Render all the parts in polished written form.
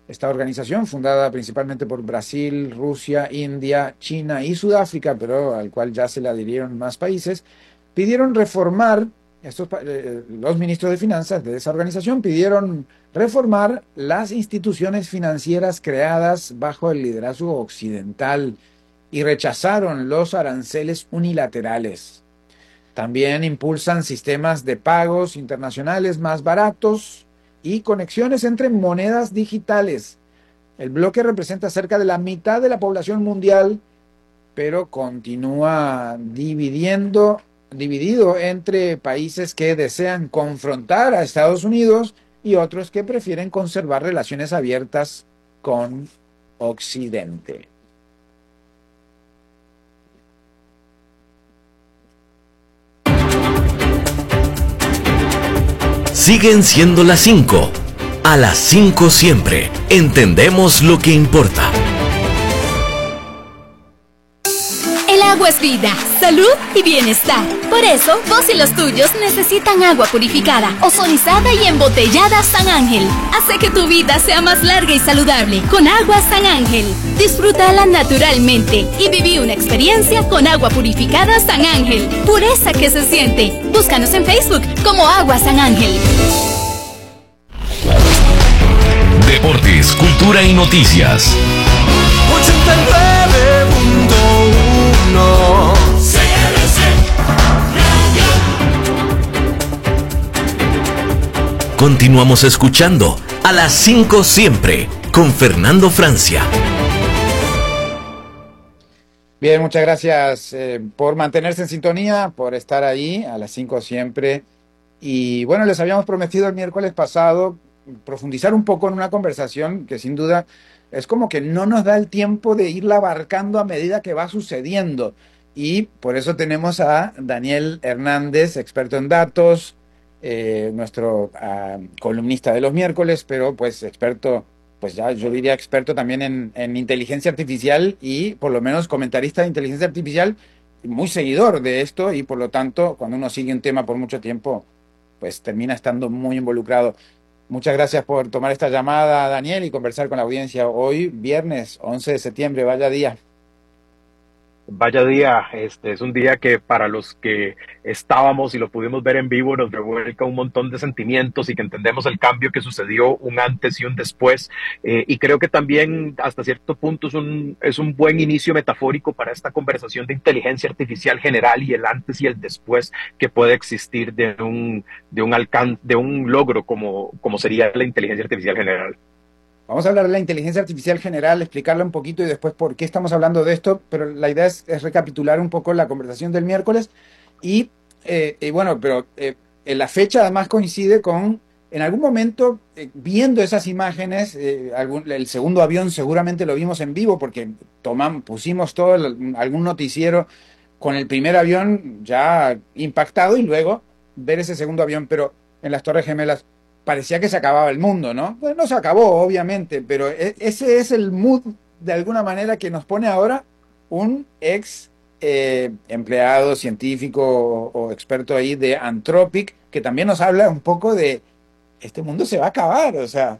Esta organización, fundada principalmente por Brasil, Rusia, India, China y Sudáfrica, pero al cual ya se le adhirieron más países, pidieron reformar, los ministros de finanzas de esa organización pidieron reformar las instituciones financieras creadas bajo el liderazgo occidental y rechazaron los aranceles unilaterales. También impulsan sistemas de pagos internacionales más baratos y conexiones entre monedas digitales. El bloque representa cerca de la mitad de la población mundial, pero continúa dividido entre países que desean confrontar a Estados Unidos y otros que prefieren conservar relaciones abiertas con Occidente. Siguen siendo las 5. A las 5 siempre. Entendemos lo que importa. El agua es vida, salud y bienestar. Por eso, vos y los tuyos necesitan agua purificada, ozonizada y embotellada San Ángel. Hace que tu vida sea más larga y saludable con agua San Ángel. Disfrútala naturalmente y viví una experiencia con agua purificada San Ángel. Pureza que se siente. Búscanos en Facebook como Agua San Ángel. Deportes, cultura y noticias. 89.1 Continuamos escuchando a las 5 siempre con Fernando Francia. Bien, muchas gracias por mantenerse en sintonía, por estar ahí a las 5 siempre. Y bueno, les habíamos prometido el miércoles pasado profundizar un poco en una conversación que sin duda es como que no nos da el tiempo de irla abarcando a medida que va sucediendo. Y por eso tenemos a Daniel Hernández, experto en datos, nuestro columnista de los miércoles, pero pues experto, pues ya yo diría experto también en inteligencia artificial y por lo menos comentarista de inteligencia artificial, muy seguidor de esto y por lo tanto cuando uno sigue un tema por mucho tiempo, pues termina estando muy involucrado. Muchas gracias por tomar esta llamada, Daniel, y conversar con la audiencia hoy, viernes 11 de septiembre, vaya día. Vaya día, es un día que para los que estábamos y lo pudimos ver en vivo nos revuelca un montón de sentimientos y que entendemos el cambio que sucedió, un antes y un después, y creo que también hasta cierto punto es un buen inicio metafórico para esta conversación de inteligencia artificial general y el antes y el después que puede existir de un logro como sería la inteligencia artificial general. Vamos a hablar de la inteligencia artificial general, explicarla un poquito y después por qué estamos hablando de esto, pero la idea es recapitular un poco la conversación del miércoles y bueno, pero la fecha además coincide con, en algún momento, viendo esas imágenes, el segundo avión seguramente lo vimos en vivo porque pusimos algún noticiero con el primer avión ya impactado y luego ver ese segundo avión, pero en las Torres Gemelas parecía que se acababa el mundo, ¿no? Pues no se acabó, obviamente, pero ese es el mood, de alguna manera, que nos pone ahora un ex empleado científico o experto ahí de Anthropic, que también nos habla un poco de este mundo se va a acabar, o sea.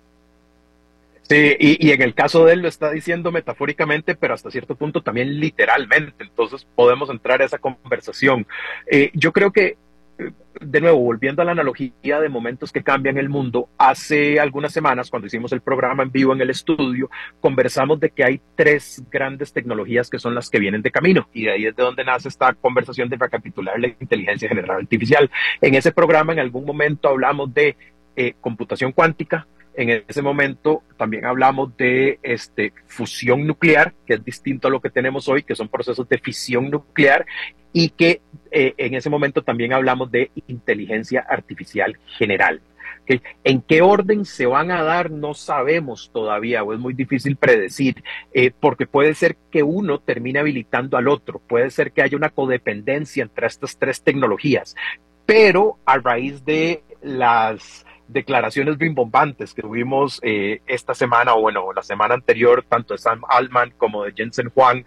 Sí, y en el caso de él lo está diciendo metafóricamente, pero hasta cierto punto también literalmente, entonces podemos entrar a esa conversación. Yo creo que de nuevo, volviendo a la analogía de momentos que cambian el mundo, hace algunas semanas, cuando hicimos el programa en vivo en el estudio, conversamos de que hay tres grandes tecnologías que son las que vienen de camino, y de ahí es de donde nace esta conversación de recapitular la inteligencia general artificial. En ese programa, en algún momento, hablamos de computación cuántica. En ese momento también hablamos de fusión nuclear, que es distinto a lo que tenemos hoy, que son procesos de fisión nuclear, y que en ese momento también hablamos de inteligencia artificial general. ¿Okay? ¿En qué orden se van a dar? No sabemos todavía, o es muy difícil predecir, porque puede ser que uno termine habilitando al otro, puede ser que haya una codependencia entre estas tres tecnologías, pero a raíz de las declaraciones rimbombantes que tuvimos esta semana, o bueno, la semana anterior, tanto de Sam Altman como de Jensen Huang,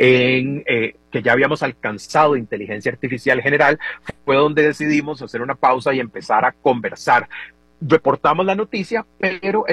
que ya habíamos alcanzado inteligencia artificial general, fue donde decidimos hacer una pausa y empezar a conversar. Reportamos la noticia, pero